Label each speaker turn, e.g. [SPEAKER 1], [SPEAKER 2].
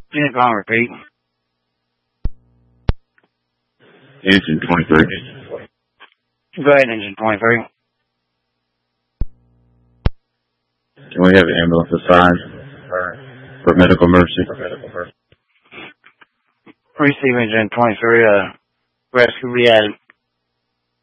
[SPEAKER 1] Unit call repeat.
[SPEAKER 2] Engine 23.
[SPEAKER 1] Go ahead, engine 23.
[SPEAKER 2] Can we have an ambulance assigned for medical emergency?
[SPEAKER 1] Receive engine 23, rescue be added.